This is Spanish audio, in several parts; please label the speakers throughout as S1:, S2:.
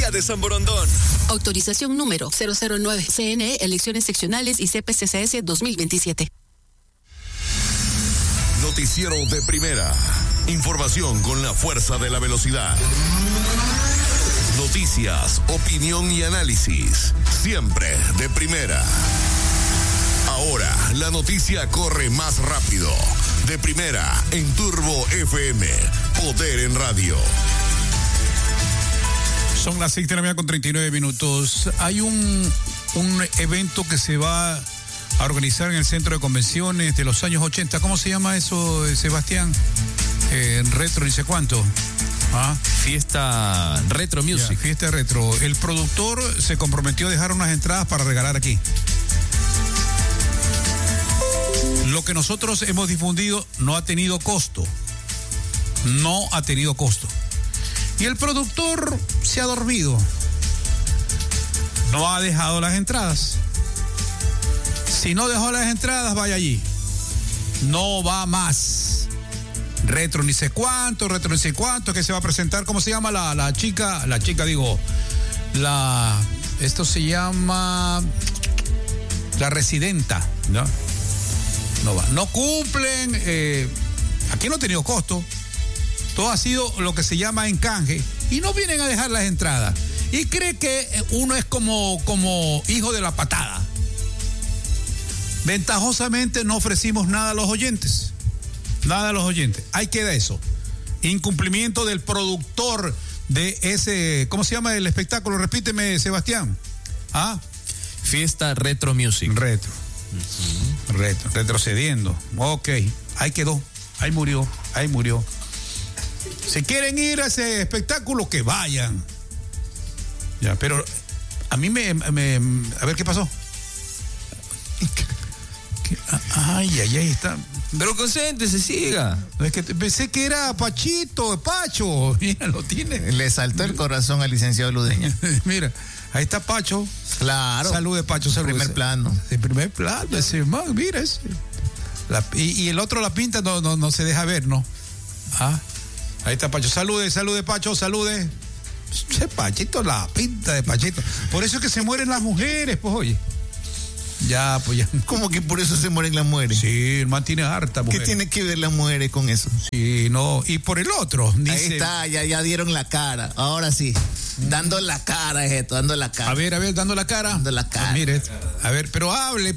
S1: Alcaldía de San Borondón.
S2: Autorización número 009. CNE, elecciones seccionales y CPCCS 2027.
S3: Noticiero de primera. Información con la fuerza de la velocidad. Noticias, opinión y análisis. Siempre de primera. Ahora la noticia corre más rápido. De primera en Turbo FM. Poder en radio.
S4: Son las 6:39 a.m. Hay un evento que se va a organizar en el centro de convenciones de los años 80. ¿Cómo se llama eso, Sebastián? Retro, ni sé cuánto.
S5: Fiesta Retro Music.
S4: Fiesta Retro. El productor se comprometió a dejar unas entradas para regalar aquí. Lo que nosotros hemos difundido no ha tenido costo. No ha tenido costo. Y el productor se ha dormido. No ha dejado las entradas. Si no dejó las entradas, vaya allí. No va más. Retro ni sé cuánto, que se va a presentar. ¿Cómo se llama la chica? Esto se llama la residenta, ¿no? No va. No cumplen. Aquí no ha tenido costo. Todo ha sido lo que se llama encanje. Y no vienen a dejar las entradas. Y cree que uno es como hijo de la patada. Ventajosamente no ofrecimos nada a los oyentes. Nada a los oyentes. Ahí queda eso. Incumplimiento del productor de ese... ¿Cómo se llama el espectáculo? Repíteme, Sebastián.
S5: Fiesta Retro Music.
S4: Retro. Retrocediendo. Ok. Ahí quedó. Ahí murió. Si quieren ir a ese espectáculo, que vayan. Ya, pero a mí a ver qué pasó. Ay, está.
S5: Pero concéntrese, siga.
S4: Es que pensé que era Pacho. Mira, lo tiene.
S6: Le saltó el corazón al licenciado Ludeña.
S4: Mira, ahí está Pacho.
S6: Claro.
S4: Salude, Pacho.
S6: De primer plano.
S4: De primer plano, ese man, mira ese. Y el otro, la pinta, no se deja ver, ¿no? Ahí está Pacho. Salude, Pacho, salude. Ese Pachito, la pinta de Pachito. Por eso es que se mueren las mujeres, pues, oye. Ya.
S6: ¿Cómo que por eso se mueren las mujeres?
S4: Sí, el man tiene harta mujer.
S6: ¿Qué tiene que ver las mujeres con eso?
S4: Sí, no. Y por el otro, dice...
S6: Ahí está, ya dieron la cara. Ahora sí. Dando la cara es esto, dando la cara.
S4: A ver, dando la cara.
S6: Dando la cara.
S4: Mire, a ver, pero hable.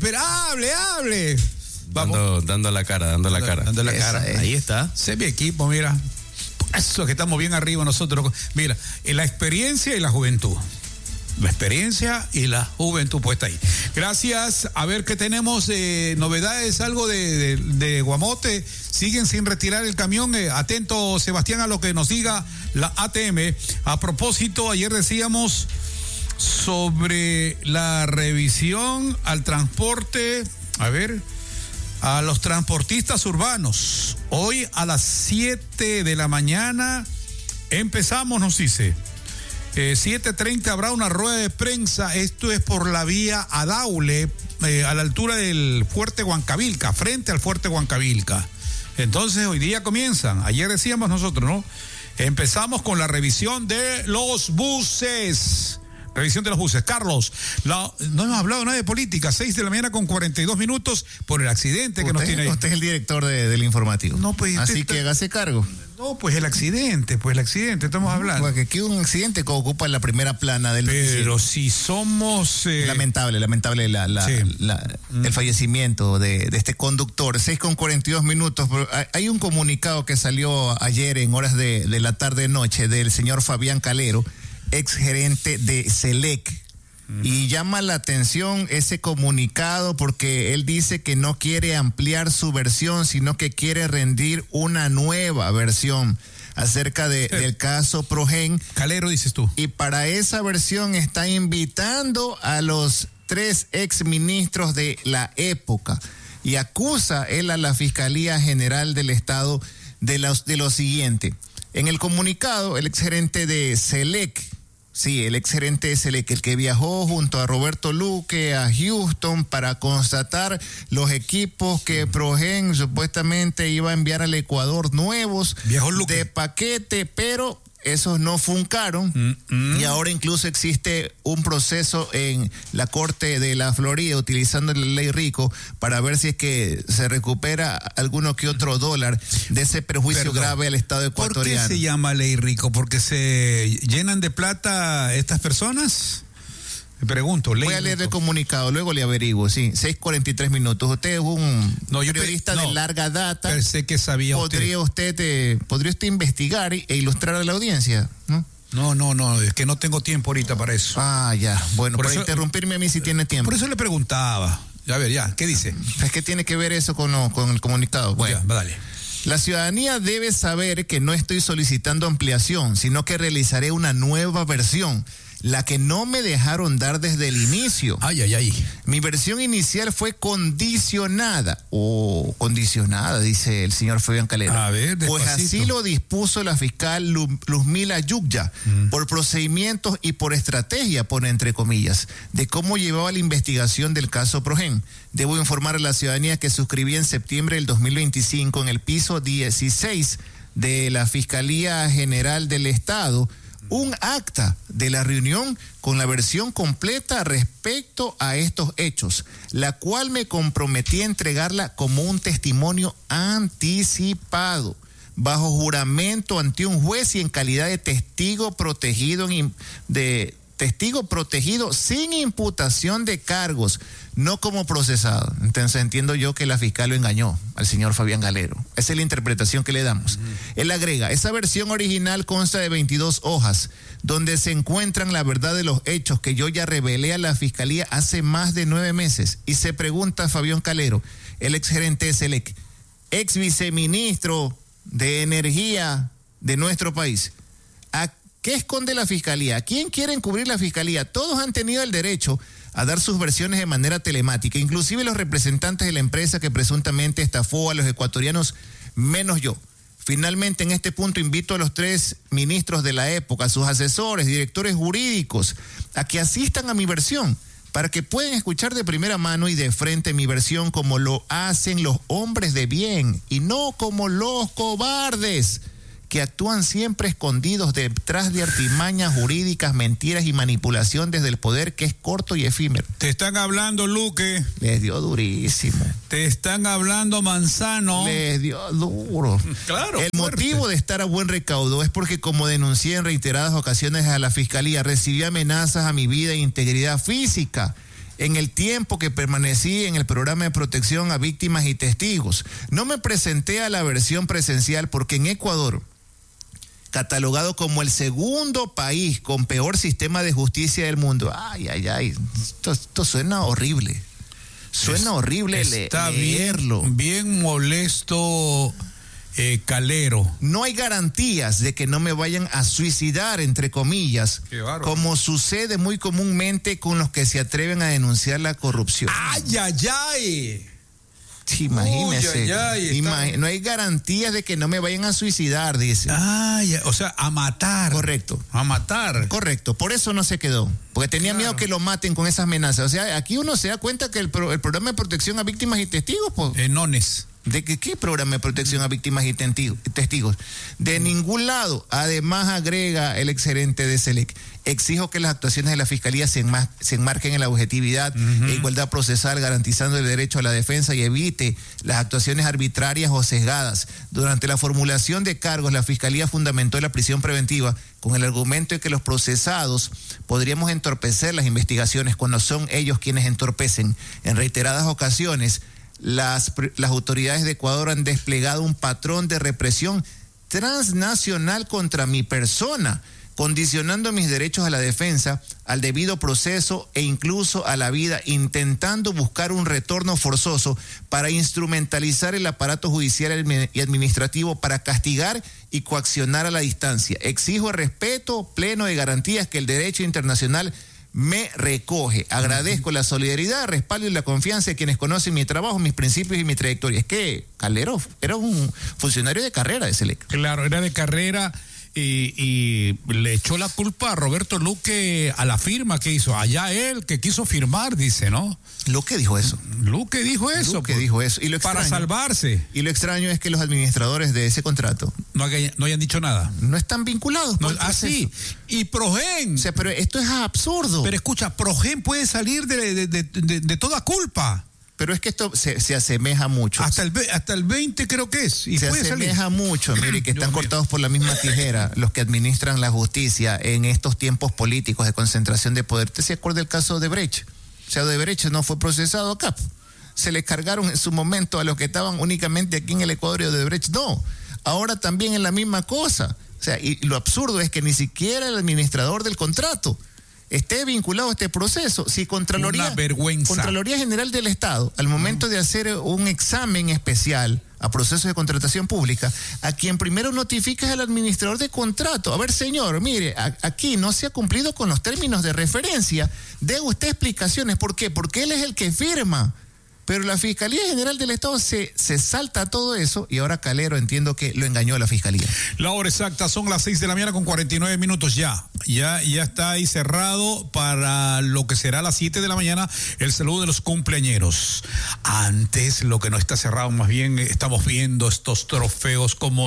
S5: Vamos. Dando la cara. Ahí está.
S4: Se ve equipo, mira. Eso que estamos bien arriba nosotros. Mira, la experiencia y la juventud. La experiencia y la juventud puesta ahí. Gracias. A ver qué tenemos novedades, algo de Guamote. Siguen sin retirar el camión. Atento, Sebastián, a lo que nos diga la ATM. A propósito, ayer decíamos sobre la revisión al transporte. A los transportistas urbanos. Hoy a las 7 de la mañana empezamos, nos dice. 7:30 habrá una rueda de prensa. Esto es por la vía Adaule, a la altura del Fuerte Huancavilca, frente al Fuerte Huancavilca. Entonces hoy día comienzan. Ayer decíamos nosotros, ¿no? Empezamos con la revisión de los buses. Carlos, no hemos hablado nada de política. 6 de la mañana con 42 minutos por el accidente que nos tiene ahí.
S6: Usted es el director del informativo.
S4: No, pues,
S6: así que hágase cargo.
S4: No, pues el accidente, estamos hablando.
S6: Porque aquí un accidente que ocupa la primera plana del noticiero.
S4: Pero si somos...
S6: Lamentable el fallecimiento de este conductor. 6 con 42 minutos. Hay un comunicado que salió ayer en horas de la tarde-noche del señor Fabián Calero, ex gerente de Selec. Y llama la atención ese comunicado porque él dice que no quiere ampliar su versión, sino que quiere rendir una nueva versión acerca del caso Progen.
S4: Calero, dices tú.
S6: Y para esa versión está invitando a los 3 exministros de la época. Y acusa él a la Fiscalía General del Estado de lo siguiente. En el comunicado, el exgerente de Selec, el exgerente de Selec, el que viajó junto a Roberto Luque a Houston para constatar los equipos que Progen supuestamente iba a enviar al Ecuador nuevos de paquete, pero esos no funcaron y ahora incluso existe un proceso en la Corte de la Florida utilizando la ley Rico para ver si es que se recupera alguno que otro dólar de ese perjuicio grave al Estado ecuatoriano.
S4: ¿Por qué se llama ley Rico? ¿Porque se llenan de plata estas personas? Me pregunto.
S6: Voy a leer el comunicado, luego le averiguo, sí. 6:43 minutos. Usted es un periodista de larga data.
S4: Pensé que sabía
S6: ¿Podría usted investigar e ilustrar a la audiencia?
S4: No, es que no tengo tiempo ahorita para eso.
S6: Ah, ya. Bueno, para interrumpirme a mí si tiene tiempo.
S4: Por eso le preguntaba. A ver, ya, ¿qué dice?
S6: Es que tiene que ver eso con el comunicado. Bueno,
S4: ya, dale.
S6: La ciudadanía debe saber que no estoy solicitando ampliación, sino que realizaré una nueva versión, la que no me dejaron dar desde el inicio.
S4: Ay.
S6: Mi versión inicial fue condicionada. Condicionada, dice el señor Fabián Calero.
S4: A ver, despacito.
S6: Pues así lo dispuso la fiscal Luzmila Yugya, por procedimientos y por estrategia, pone entre comillas, de cómo llevaba la investigación del caso Progen. Debo informar a la ciudadanía que suscribí en septiembre del 2025 en el piso 16 de la Fiscalía General del Estado un acta de la reunión con la versión completa respecto a estos hechos, la cual me comprometí a entregarla como un testimonio anticipado, bajo juramento ante un juez y en calidad de testigo protegido sin imputación de cargos, no como procesado. Entonces entiendo yo que la fiscal lo engañó al señor Fabián Calero. Esa es la interpretación que le damos. Él agrega, esa versión original consta de 22 hojas, donde se encuentran la verdad de los hechos que yo ya revelé a la fiscalía hace más de 9 meses. Y se pregunta Fabián Calero, el exgerente de SELEC, ex viceministro de Energía de nuestro país, ¿qué esconde la fiscalía? ¿A quién quiere encubrir la fiscalía? Todos han tenido el derecho a dar sus versiones de manera telemática, inclusive los representantes de la empresa que presuntamente estafó a los ecuatorianos, menos yo. Finalmente, en este punto invito a los 3 ministros de la época, sus asesores, directores jurídicos, a que asistan a mi versión, para que puedan escuchar de primera mano y de frente mi versión como lo hacen los hombres de bien y no como los cobardes que actúan siempre escondidos detrás de artimañas jurídicas, mentiras y manipulación desde el poder que es corto y efímero.
S4: Te están hablando, Luque.
S6: Les dio durísimo.
S4: Te están hablando, Manzano.
S6: Les dio duro.
S4: Claro.
S6: El motivo de estar a buen recaudo es porque, como denuncié en reiteradas ocasiones a la fiscalía, recibí amenazas a mi vida e integridad física en el tiempo que permanecí en el programa de protección a víctimas y testigos. No me presenté a la versión presencial porque en Ecuador, catalogado como el segundo país con peor sistema de justicia del mundo. Esto suena horrible. Suena horrible leerlo.
S4: Bien molesto, Calero.
S6: No hay garantías de que no me vayan a suicidar, entre comillas, como sucede muy comúnmente con los que se atreven a denunciar la corrupción. Imagínese. No hay garantías de que no me vayan a suicidar, dice.
S4: O sea, a matar.
S6: Correcto.
S4: A matar.
S6: Correcto. Por eso no se quedó. Porque tenía miedo que lo maten con esas amenazas. O sea, aquí uno se da cuenta que el programa de protección a víctimas y testigos, pues.
S4: Nones.
S6: ¿De qué programa de protección a víctimas y testigos? De ningún lado. Además, agrega el exgerente de SELEC, exijo que las actuaciones de la Fiscalía se enmarquen en la objetividad e igualdad procesal, garantizando el derecho a la defensa y evite las actuaciones arbitrarias o sesgadas. Durante la formulación de cargos, la Fiscalía fundamentó la prisión preventiva con el argumento de que los procesados podríamos entorpecer las investigaciones cuando son ellos quienes entorpecen. En reiteradas ocasiones, las autoridades de Ecuador han desplegado un patrón de represión transnacional contra mi persona, condicionando mis derechos a la defensa, al debido proceso e incluso a la vida, intentando buscar un retorno forzoso para instrumentalizar el aparato judicial y administrativo para castigar y coaccionar a la distancia. Exijo el respeto pleno de garantías que el derecho internacional me recoge. Agradezco la solidaridad, respaldo y la confianza de quienes conocen mi trabajo, mis principios y mi trayectoria. Es que Calero era un funcionario de carrera de SELEC.
S4: Claro, era de carrera y le echó la culpa a Roberto Luque a la firma que hizo. Allá él que quiso firmar, dice, ¿no?
S6: Luque dijo eso.
S4: Luque dijo eso.
S6: Luque dijo eso. Y lo extraño,
S4: para salvarse.
S6: Y lo extraño es que los administradores de ese contrato
S4: no hayan dicho nada.
S6: No están vinculados.
S4: Así. Y Progen.
S6: O sea, pero esto es absurdo.
S4: Pero escucha, Progen puede salir de toda culpa.
S6: Pero es que esto se asemeja mucho.
S4: Hasta el 20 creo que es. Y
S6: se asemeja mucho, mire, que están cortados por la misma tijera los que administran la justicia en estos tiempos políticos de concentración de poder. ¿Te se acuerda del caso de Brecht? O sea, de Brecht no fue procesado acá. Se le cargaron en su momento a los que estaban únicamente aquí en el Ecuador y de Brecht no. Ahora también es la misma cosa. O sea, y lo absurdo es que ni siquiera el administrador del contrato esté vinculado a este proceso. Si Contraloría General del Estado, al momento de hacer un examen especial a procesos de contratación pública, a quien primero notifica es al administrador de contrato. A ver, señor, mire, aquí no se ha cumplido con los términos de referencia. Dé usted explicaciones. ¿Por qué? Porque él es el que firma. Pero la Fiscalía General del Estado se salta todo eso y ahora Calero entiendo que lo engañó a la Fiscalía.
S4: La hora exacta son las 6 de la mañana con 49 minutos ya está ahí cerrado para lo que será a las 7 de la mañana el saludo de los cumpleañeros. Antes lo que no está cerrado, más bien estamos viendo estos trofeos como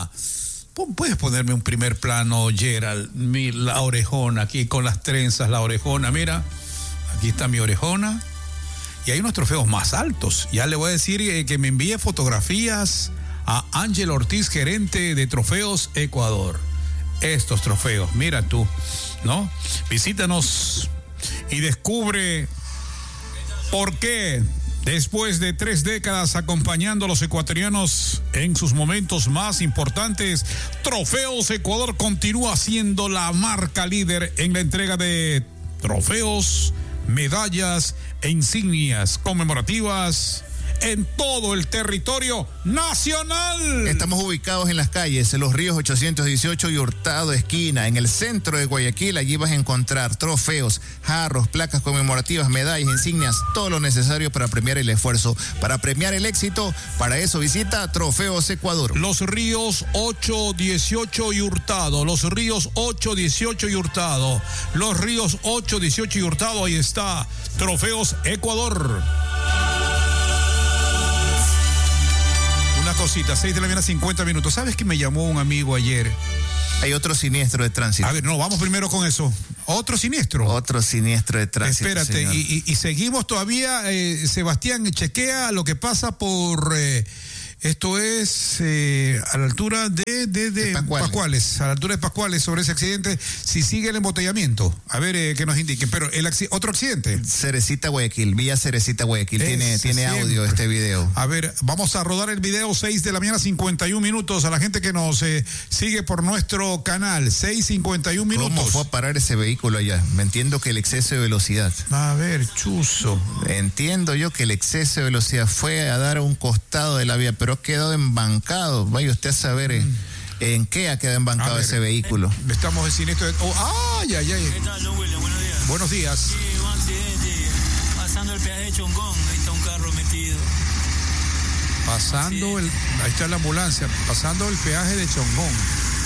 S4: puedes ponerme un primer plano, Gerald, la orejona aquí con las trenzas, la orejona, mira, aquí está mi orejona. Y hay unos trofeos más altos. Ya le voy a decir que me envíe fotografías a Ángel Ortiz, gerente de Trofeos Ecuador. Estos trofeos, mira tú, ¿no? Visítanos y descubre por qué, después de 3 décadas acompañando a los ecuatorianos en sus momentos más importantes, Trofeos Ecuador continúa siendo la marca líder en la entrega de trofeos, medallas e insignias conmemorativas en todo el territorio nacional.
S6: Estamos ubicados en las calles Los Ríos 818 y Hurtado esquina, en el centro de Guayaquil. Allí vas a encontrar trofeos, jarros, placas conmemorativas, medallas, insignias, todo lo necesario para premiar el esfuerzo, para premiar el éxito. Para eso visita Trofeos Ecuador.
S4: Los Ríos 818 y Hurtado, Los Ríos 818 y Hurtado, Los Ríos 818 y Hurtado, ahí está, Trofeos Ecuador. Una cosita, 6 de la mañana, 50 minutos. ¿Sabes que me llamó un amigo ayer?
S6: Hay otro siniestro de tránsito.
S4: A ver, no, vamos primero con eso. ¿Otro siniestro?
S6: Otro siniestro de tránsito.
S4: Espérate, y seguimos todavía, Sebastián, chequea lo que pasa por... esto es a la altura de Pascuales, a la altura de Pascuales, sobre ese accidente, si sigue el embotellamiento. A ver que nos indiquen. Pero otro accidente.
S6: Cerecita Guayaquil, Villa Cerecita Guayaquil. Tiene audio este video.
S4: A ver, vamos a rodar el video, 6 de la mañana, 51 minutos. A la gente que nos sigue por nuestro canal, 6:51 minutos.
S6: ¿Cómo fue a parar ese vehículo allá? Me entiendo que el exceso de velocidad.
S4: A ver, chuzo.
S6: Entiendo yo que el exceso de velocidad fue a dar a un costado de la vía, pero ha quedado embancado. Vaya usted a saber en qué ha quedado embancado ese vehículo.
S4: Estamos en siniestro.
S1: ¿Qué tal, don William? Buenos días.
S4: Buenos días.
S1: Sí, un accidente pasando el peaje de Chongón. Ahí está un carro metido.
S4: Ahí está la ambulancia, pasando el peaje de Chongón.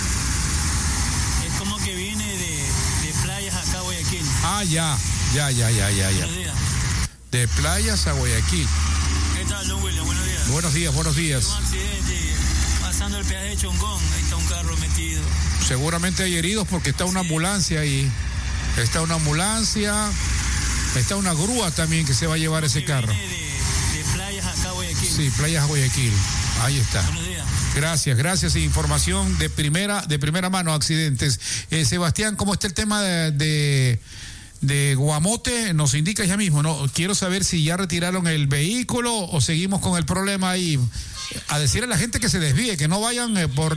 S1: Es como que viene de playas acá a Guayaquil.
S4: Ya.
S1: Buenos días.
S4: De playas a Guayaquil.
S1: ¿Qué tal, don William? Buenos días.
S4: Buenos días.
S1: Un accidente pasando el peaje de Chongón. Ahí está un carro metido.
S4: Seguramente hay heridos porque está una ambulancia ahí. Está una ambulancia. Está una grúa también que se va a llevar ese carro.
S1: De playas acá a Guayaquil.
S4: Sí, playas a Guayaquil. Ahí está.
S1: Buenos días.
S4: Gracias. Información de primera mano, accidentes. Sebastián, ¿cómo está el tema de Guamote? Nos indica ya mismo, ¿no? Quiero saber si ya retiraron el vehículo o seguimos con el problema ahí. A decir a la gente que se desvíe, que no vayan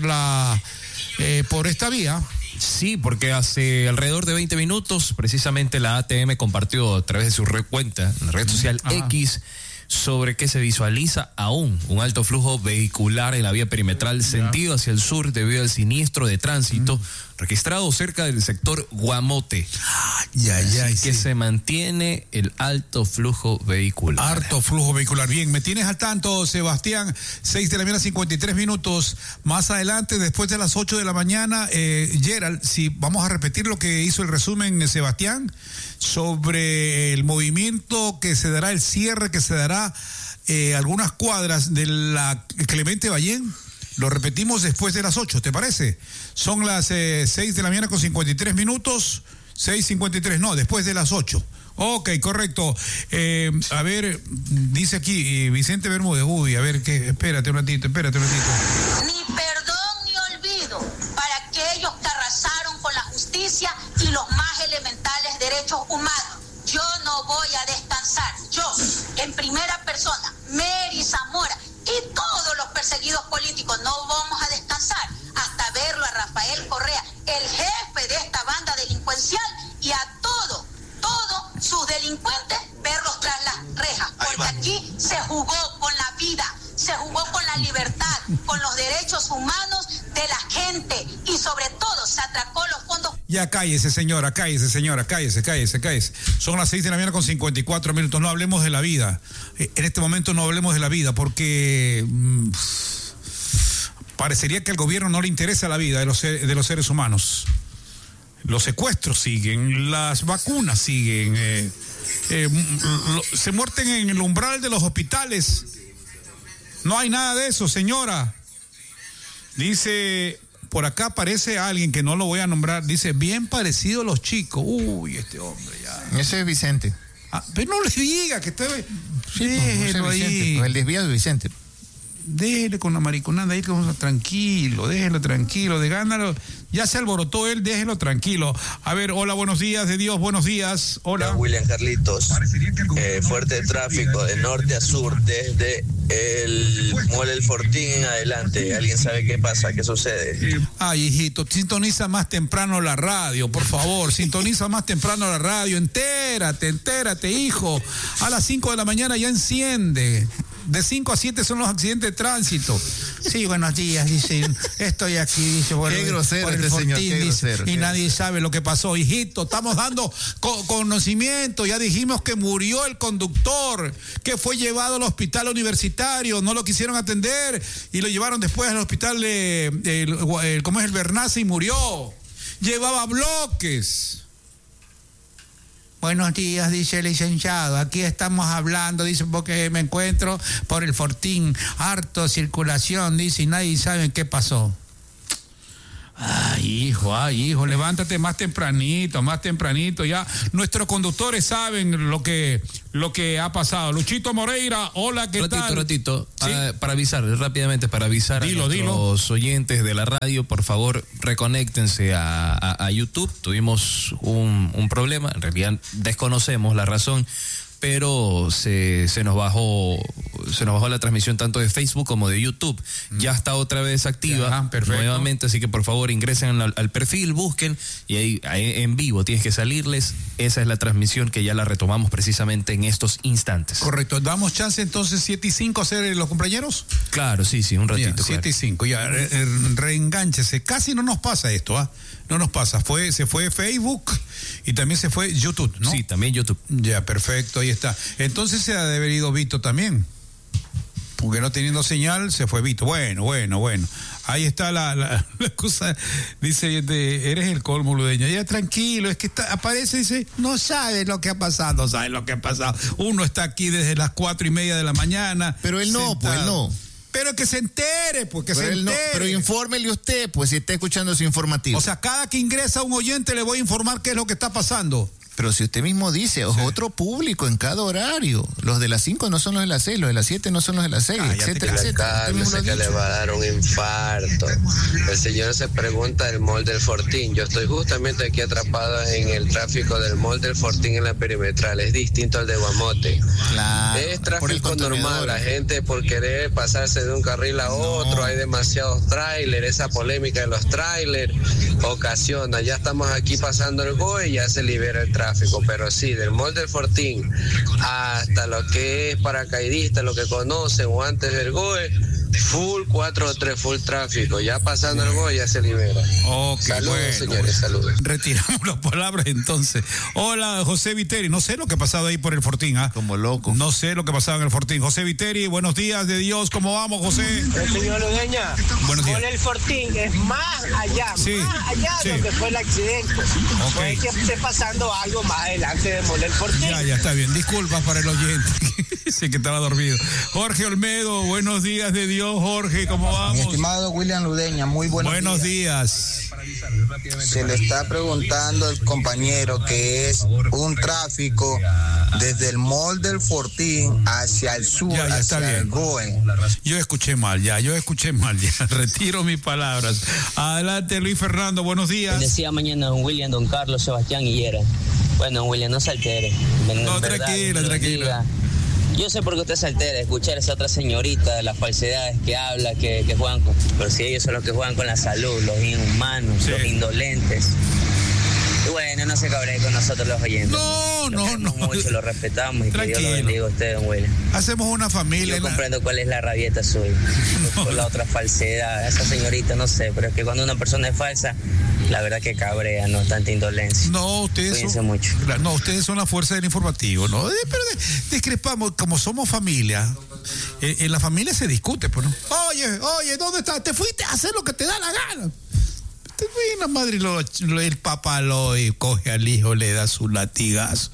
S4: por esta vía.
S5: Sí, porque hace alrededor de 20 minutos, precisamente la ATM compartió a través de su cuenta, en la red social X, sobre que se visualiza aún un alto flujo vehicular en la vía perimetral sentido hacia el sur debido al siniestro de tránsito registrado cerca del sector Guamote. Que se mantiene el alto flujo vehicular.
S4: Alto flujo vehicular. Bien, me tienes al tanto, Sebastián. 6 de la mañana, 53 minutos. Más adelante, después de las 8 de la mañana, Gerald, si vamos a repetir lo que hizo el resumen Sebastián sobre el movimiento que se dará, el cierre que se dará algunas cuadras de la Clemente Ballén. Lo repetimos después de las 8, ¿te parece? Son las 6 de la mañana con 53 minutos. 6:53, no, después de las 8. Ok, correcto. A ver, dice aquí Vicente Bermúdez. Uy, a ver, espérate un ratito.
S7: Ni perdón ni olvido para aquellos que arrasaron con la justicia y los más elementales derechos humanos. Yo no voy a descansar. Yo, en primera persona, Mary Zamora y todos los perseguidos políticos, no vamos a descansar hasta verlo a Rafael Correa, el jefe de esta banda delincuencial, y a todos sus delincuentes, verlos tras las rejas, porque aquí se jugó con la vida, se jugó con la libertad, con los derechos humanos de la gente, y sobre todo se atracó los fondos.
S4: Ya cállese, señora, cállese. Son las 6 de la mañana con 54 minutos. No hablemos de la vida. En este momento no hablemos de la vida porque parecería que al gobierno no le interesa la vida de los seres humanos. Los secuestros siguen, las vacunas siguen, se muerten en el umbral de los hospitales. No hay nada de eso, señora. Dice, por acá aparece alguien que no lo voy a nombrar, dice, bien parecido a los chicos. Uy, este hombre ya.
S6: Ese es Vicente.
S4: Pero no le diga que está...
S6: Sí, déjelo ahí. El desviado de Vicente.
S4: Déjele con la mariconada ahí, déjelo tranquilo, de gánalo. Ya se alborotó él, déjelo tranquilo. A ver, hola, buenos días, de Dios, buenos días. Hola.
S8: William Carlitos. Fuerte tráfico de norte a sur, desde el Mall El Fortín en adelante. ¿Alguien sabe qué pasa? ¿Qué sucede?
S4: Ay, hijito, sintoniza más temprano la radio, por favor. Sintoniza más temprano la radio. Entérate, hijo. A las 5 de la mañana ya enciende. De 5 a 7 son los accidentes de tránsito. Sí, buenos días, dice, estoy aquí, dice, bueno,
S6: qué grosero
S4: por el
S6: este
S4: Fortín,
S6: señor, qué
S4: dice,
S6: grosero,
S4: y nadie sabe lo que pasó. Hijito, estamos dando conocimiento, ya dijimos que murió el conductor, que fue llevado al hospital universitario, no lo quisieron atender, y lo llevaron después al hospital ¿cómo es? El Bernaza, y murió. Llevaba bloques. Buenos días, dice el licenciado. Aquí estamos hablando, dice, porque me encuentro por el Fortín, harto circulación, dice, y nadie sabe qué pasó. Ay, hijo, levántate más tempranito, ya. Nuestros conductores saben lo que ha pasado. Luchito Moreira, hola, ¿qué tal?
S5: Ratito,
S4: ¿sí?
S5: Para avisar rápidamente, a nuestros oyentes de la radio, por favor, reconéctense a YouTube. Tuvimos un problema, en realidad desconocemos la razón, pero se nos bajó la transmisión tanto de Facebook como de YouTube. Ya está otra vez activa nuevamente, así que por favor ingresen al perfil, busquen, y ahí en vivo tienes que salirles. Esa es la transmisión que ya la retomamos precisamente en estos instantes.
S4: Correcto. ¿Damos chance entonces 7:05 a hacer los cumpleaños?
S5: Claro, sí, un ratito.
S4: 7:05, ya, reengánchese. Casi no nos pasa esto, no nos pasa. Se fue Facebook y también se fue YouTube, ¿no?
S5: Sí, también YouTube.
S4: Ya, perfecto, ahí está. Entonces se ha de haber ido Vito también. Porque no teniendo señal, se fue Vito. Bueno. Ahí está la cosa. Dice, eres el colmo, Ludeño. Ya, tranquilo, es que aparece y dice, no sabe lo que ha pasado, Uno está aquí desde las 4:30 de la mañana.
S6: Pero él no, pues él no.
S4: Pero que se entere,
S6: Pero infórmele usted, pues, si está escuchando su informativo.
S4: O sea, cada que ingresa un oyente le voy a informar qué es lo que está pasando.
S6: Pero si usted mismo dice, otro público en cada horario. Los de las 5 no son los de las 6, los de las 7 no son los de las 6, etcétera.
S8: Sé que le va a dar un infarto. El señor se pregunta del Mall del Fortín. Yo estoy justamente aquí atrapado en el tráfico del Mall del Fortín en la perimetral. Es distinto al de Guamote.
S6: Claro,
S8: es tráfico normal. La gente por querer pasarse de un carril a otro, hay demasiados trailers. Esa polémica de los trailers ocasiona. Ya estamos aquí pasando el GOE y ya se libera el tráfico, pero sí, del Mall del Fortín hasta lo que es paracaidista, lo que conocen, o antes del GOE, full 4-3, full tráfico. Ya pasando el Goya ya se libera.
S4: Ok,
S8: saludos,
S4: bueno,
S8: señores, saludos.
S4: Retiramos las palabras entonces. Hola, José Viteri. No sé lo que ha pasado ahí por el Fortín, ¿ah?
S6: Como loco.
S4: No sé lo que pasaba en el Fortín. José Viteri, buenos días de Dios. ¿Cómo vamos, José?
S9: Señor Ludeña,
S4: buenos días.
S9: con el Fortín es más allá,
S4: sí,
S9: donde fue el accidente. Puede que esté pasando algo más adelante de Moler Fortín.
S4: Ya, está bien. Disculpas para el oyente. Sí, que estaba dormido. Jorge Olmedo, buenos días de Dios, Jorge, ¿cómo vamos?
S10: Mi estimado William Ludeña, muy buenos
S4: días.
S10: Se le está preguntando al compañero que es un tráfico desde el Mall del Fortín hacia el sur,
S4: ya
S10: hacia
S4: está bien.
S10: el GOE.
S4: Yo escuché mal ya. Retiro mis palabras. Adelante, Luis Fernando, buenos días.
S11: Decía mañana don William, don Carlos, Sebastián y Yera. Bueno, don William, no se altere.
S4: No, tranquila.
S11: Yo sé por qué usted se altera, escuchar a esa otra señorita de las falsedades que habla, que juegan con... Pero si ellos son los que juegan con la salud, los inhumanos, los indolentes. Y bueno, no se cabree con nosotros los oyentes.
S4: No.
S11: Mucho, lo respetamos y
S4: tranquilo.
S11: Que Dios lo bendiga a usted, don William.
S4: Hacemos una familia.
S11: Yo comprendo cuál es la rabieta suya. Por la otra falsedad, esa señorita, no sé, pero es que cuando una persona es falsa, la verdad que cabrea, no tanta indolencia.
S4: No, ustedes son
S11: mucho.
S4: No, ustedes son la fuerza del informativo, ¿no? Pero discrepamos, como somos familia, en la familia se discute, pues, ¿no? Oye, ¿dónde estás? Te fuiste a hacer lo que te da la gana. La madre el papá lo coge al hijo, le da su latigazo.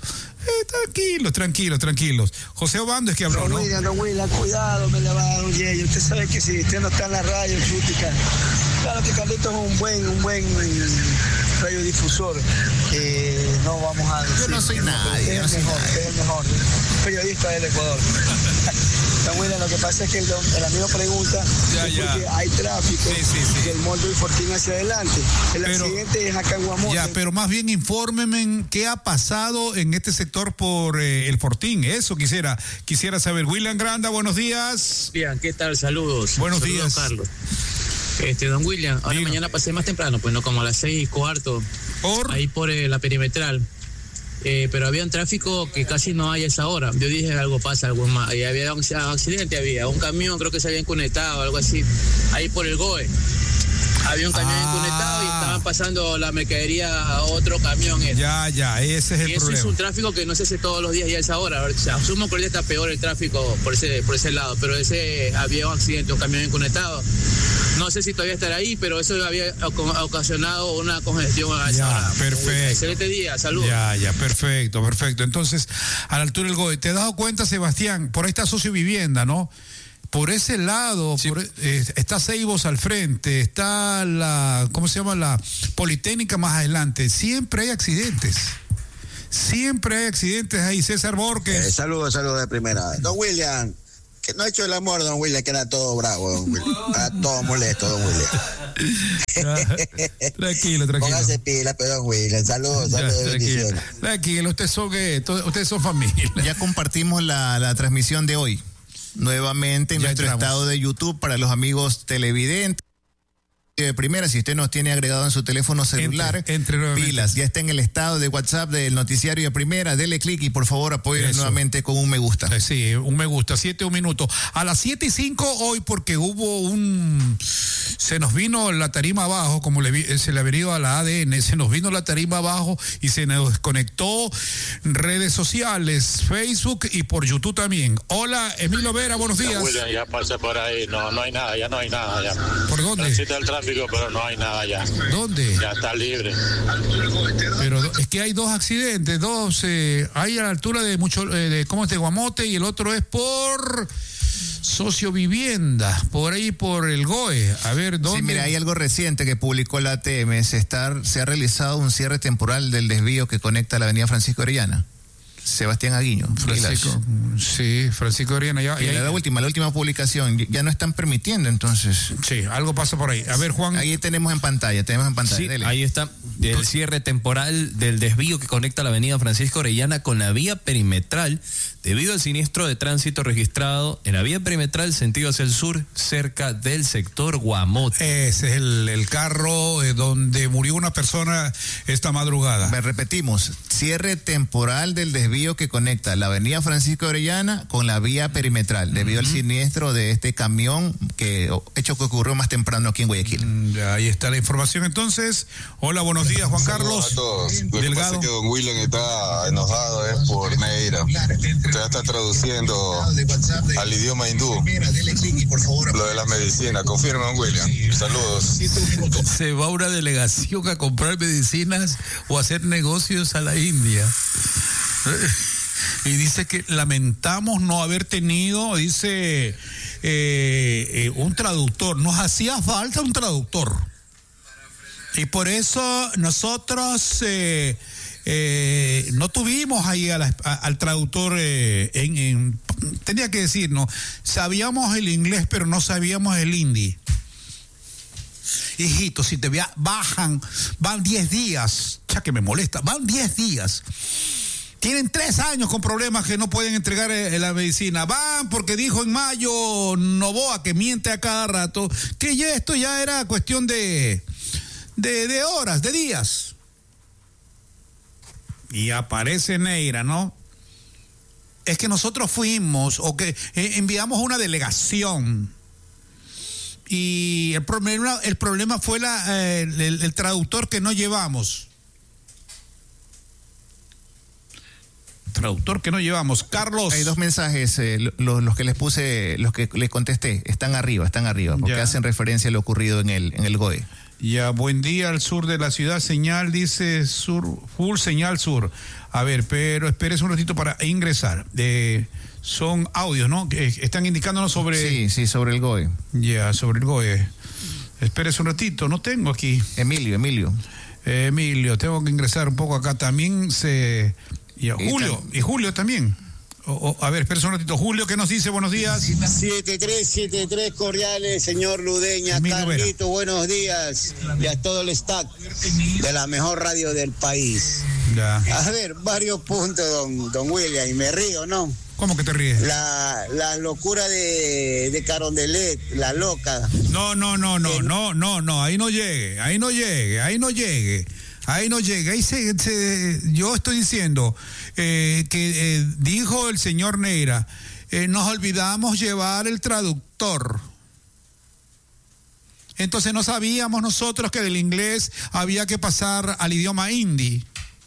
S4: Tranquilos. José Obando es que habló, ¿no?
S9: Don William, cuidado, me le va a dar un yeyo. Usted sabe que si usted no está en la radio, Chútica. Claro que Carlitos es un buen radiodifusor. No vamos a decir.
S6: Yo no soy nadie.
S9: Es el mejor periodista del Ecuador. Don William, lo que pasa es que el amigo pregunta porque hay tráfico del Mall del Fortín hacia adelante. El accidente es acá en Guamote.
S4: Ya, pero más bien infórmenme qué ha pasado en este sector por el Fortín. Eso quisiera saber. William Granda, buenos días.
S12: Bien, ¿qué tal? Saludos.
S4: Buenos días,
S12: Carlos. Don William, ahora mañana pasé más temprano, pues no, como a las 6:15. Ahí por la perimetral. Pero había un tráfico que casi no hay a esa hora. Yo dije algo pasa, algo más. Y había un accidente, había un camión, creo que se habían conectado, algo así. Ahí por el GOE. Había un camión conectado y estaban pasando la mercadería a otro camión.
S4: Ya, ese es el problema.
S12: Y eso es un tráfico que no se hace todos los días ya a esa hora. O sea, asumo que ahorita está peor el tráfico por ese lado, pero había un accidente, un camión conectado. No sé si todavía estará ahí, pero eso había ocasionado una congestión a esa hora.
S4: Perfecto.
S12: Excelente día, saludos.
S4: Ya, perfecto. Entonces, a la altura del GOE, ¿te has dado cuenta, Sebastián? Por ahí está Socio Vivienda, ¿no? Por ese lado, sí. Está Ceibos al frente, está la Politécnica más adelante. Siempre hay accidentes ahí. César Borges.
S10: Saludos de primera. Don William, que no ha hecho el amor, don William, que era todo bravo, don William. Era todo molesto, don William.
S4: Tranquilo.
S10: Póngase pila, pero don William. Saludos, bendiciones.
S4: Tranquilo, ustedes son familia.
S6: Ya compartimos la transmisión de hoy. Nuevamente en nuestro estado de YouTube para los amigos televidentes. De primera, si usted nos tiene agregado en su teléfono celular,
S4: entre
S6: pilas, ya está en el estado de WhatsApp del noticiario de primera, dele clic y por favor apóyenos nuevamente con un me gusta.
S4: Sí, un me gusta, 7 minutos. A las 7:05 hoy, porque se nos vino la tarima abajo, como se le ha venido a la ADN, se nos vino la tarima abajo y se nos desconectó redes sociales, Facebook y por YouTube también. Hola, Emilio Vera, buenos días.
S13: William, ya pasé por ahí, no hay nada ya.
S4: ¿Por dónde?
S13: Transita el tráfico, pero no hay nada ya.
S4: ¿Dónde?
S13: Ya está libre.
S4: Pero es que hay dos accidentes, hay a la altura de Guamote y el otro es por Socio Vivienda, por ahí por el GOE. A ver, ¿dónde?
S6: Sí, mira, hay algo reciente que publicó la ATM. Se ha realizado un cierre temporal del desvío que conecta la avenida Francisco Orellana. Sebastián Aguiño.
S4: Francisco Orellana.
S6: La última publicación, ya no están permitiendo, entonces.
S4: Sí, algo pasa por ahí. A ver, Juan.
S6: Ahí tenemos en pantalla.
S5: Sí, ahí está el cierre temporal del desvío que conecta la avenida Francisco Orellana con la vía perimetral debido al siniestro de tránsito registrado en la vía perimetral sentido hacia el sur cerca del sector Guamote.
S4: Ese es el carro donde murió una persona esta madrugada.
S6: Repetimos, cierre temporal del desvío desvío que conecta la avenida Francisco Orellana con la vía perimetral, debido al siniestro de este camión, hecho que ocurrió más temprano aquí en Guayaquil.
S4: Ahí está la información entonces. Hola, buenos días, Juan Carlos.
S14: A todos. Lo
S4: Delgado.
S14: que pasa es que don William está enojado es por Neira. Usted está traduciendo al idioma hindú lo de las medicinas. Confirma, don William. Saludos.
S4: Se va a una delegación a comprar medicinas o a hacer negocios a la India. Y dice que lamentamos no haber tenido, dice, un traductor. Nos hacía falta un traductor. Y por eso nosotros no tuvimos ahí al traductor tenía que decirnos, sabíamos el inglés pero no sabíamos el hindi. Hijito, si te van 10 días, ya que me molesta, van 10 días. Tienen 3 años con problemas que no pueden entregar la medicina. Van porque dijo en mayo Novoa, que miente a cada rato, que ya esto ya era cuestión de horas, de días. Y aparece Neira, ¿no? Es que nosotros fuimos, o que enviamos una delegación. Y el problema fue el traductor que no llevamos. Traductor que no llevamos. Carlos.
S6: Hay 2 mensajes, los que les puse, los que les contesté, están arriba, porque
S4: ya
S6: hacen referencia a lo ocurrido en el GOE.
S4: Ya, buen día al sur de la ciudad, señal, dice sur, full señal sur. A ver, pero espérese un ratito para ingresar. Son audios, ¿no? Que están indicándonos sobre...
S6: Sí, sobre el GOE.
S4: Ya, sobre el GOE. Espérese un ratito, no tengo aquí.
S6: Emilio,
S4: tengo que ingresar un poco acá. También Julio también. A ver, espérese un ratito. Julio, ¿qué nos dice? Buenos días.
S15: 73 cordiales, señor Ludeña. Carlito, buenos días. Y a todo el staff de la mejor radio del país.
S4: Ya.
S15: A ver, varios puntos, don William, y me río, ¿no?
S4: ¿Cómo que te ríes?
S15: La locura de Carondelet, la loca.
S4: No, ahí no llegue. Yo estoy diciendo que dijo el señor Neira, nos olvidamos llevar el traductor. Entonces no sabíamos nosotros que del inglés había que pasar al idioma hindi.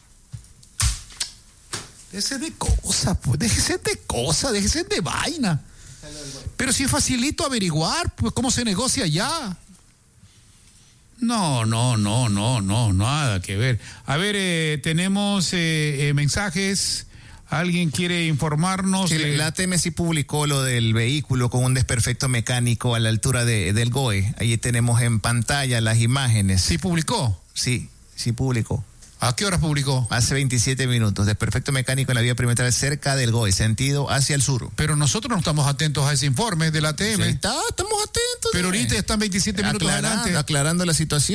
S4: Déjese de cosas, déjese de vaina. Pero si es facilito averiguar, pues cómo se negocia allá. No, nada que ver. A ver, tenemos mensajes. ¿Alguien quiere informarnos?
S6: Sí, la ATM sí publicó lo del vehículo con un desperfecto mecánico a la altura del GOE. Allí tenemos en pantalla las imágenes.
S4: ¿Sí publicó?
S6: Sí publicó.
S4: ¿A qué horas publicó?
S6: Hace 27 minutos. Desperfecto mecánico en la vía perimetral cerca del GOE, sentido hacia el sur.
S4: Pero nosotros no estamos atentos a ese informe de la ATM.
S6: Sí, estamos atentos.
S4: Pero ahorita están 27 minutos adelante.
S6: Aclarando la situación.